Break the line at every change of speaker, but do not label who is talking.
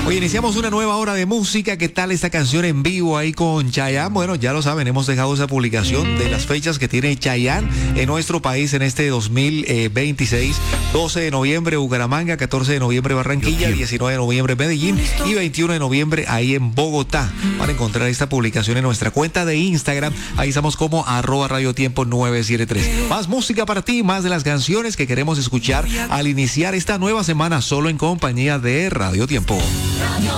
Hoy iniciamos una nueva hora de música. ¿Qué tal esta canción en vivo ahí con Chayanne? Bueno, ya lo saben, hemos dejado esa publicación de las fechas que tiene Chayanne en nuestro país en este 2026. 12 de noviembre Bucaramanga, 14 de noviembre Barranquilla, 19 de noviembre Medellín y 21 de noviembre ahí en Bogotá. Van a encontrar esta publicación en nuestra cuenta de Instagram. Ahí estamos como @radiotiempo973. Más música para ti, más de las canciones que queremos escuchar al iniciar esta nueva semana solo en compañía de Radio Tiempo.